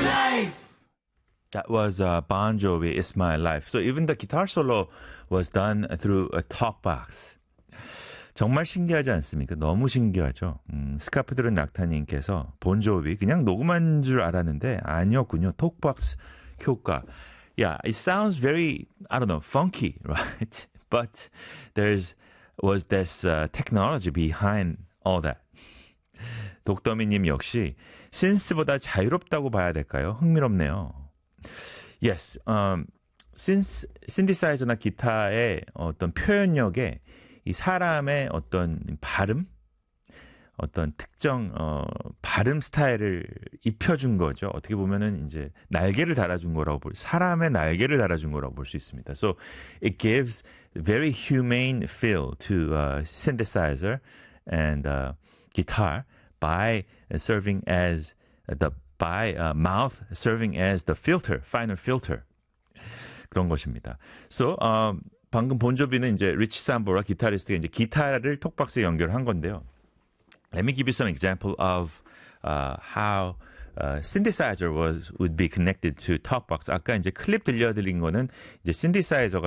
That was Bon Jovi, It's My Life. So even the guitar solo was done through a talkbox. 정말 신기하지 않습니까? 너무 신기하죠. 스카프 들은 낙타님께서 본조비 그냥 녹음한 줄 알았는데 아니었군요. 톡박스 효과. Yeah, it sounds very, I don't know, funky, right? But was this technology behind all that. 독더미님 역시 신스보다 자유롭다고 봐야 될까요? 흥미롭네요. Yes, 신디사이저나 기타의 어떤 표현력에 이 사람의 어떤 발음, 어떤 특정 발음 스타일을 입혀준 거죠. 어떻게 보면은 이제 날개를 달아준 거라고 사람의 날개를 달아준 거라고 볼 수 있습니다. So it gives very humane feel to synthesizer and guitar by serving as mouth serving as the filter, final filter. 그런 것입니다. So 방금 본조비는 이제 리치 삼보라 기타리스트가 이제 기타를 톡박스에 연결한 건데요. Let me give you some example of how synthesizer would be connected to talkbox. 아까 이제 클립 들려드린 거는 이제 synthesizer가